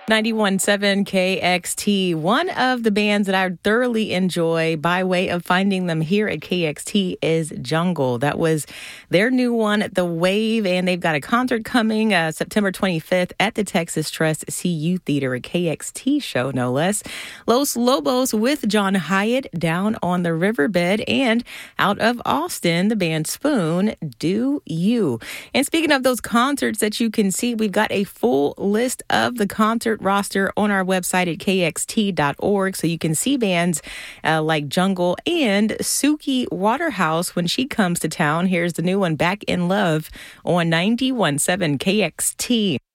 91.7 KXT, one of the bands that I thoroughly enjoy by way of finding them here at KXT is Jungle. That was their new one, The Wave, and they've got a concert coming September 25th at the Texas Trust CU Theater, a KXT show, no less. Los Lobos with John Hyatt down on the riverbed, and out of Austin, the band Spoon, Do You. And speaking of those concerts that you can see, we've got a full list of the concert roster on our website at kxt.org, so you can see bands like Jungle and Suki Waterhouse when she comes to town. Here's the new one, Back in Love, on 91.7 KXT.